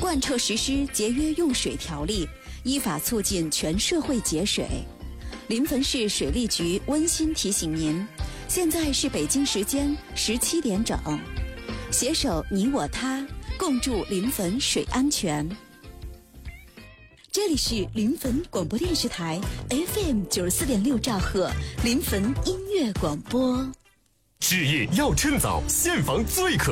贯彻实施节约用水条例，依法促进全社会节水。临汾市水利局温馨提醒您，现在是北京时间17点整，携手你我他，共筑临汾水安全。这里是临汾广播电视台 FM 94.6兆赫临汾音乐广播。 置业要趁早，现房最可